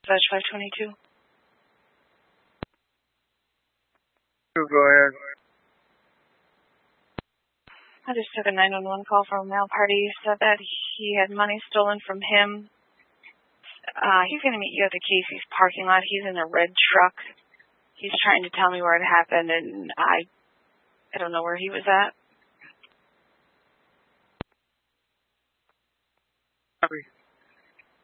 522. Go ahead. I just took a 911 call from a male party. He said that he had money stolen from him. He's going to meet you at the Casey's parking lot. He's in a red truck. He's trying to tell me where it happened, and I don't know where he was at. Copy.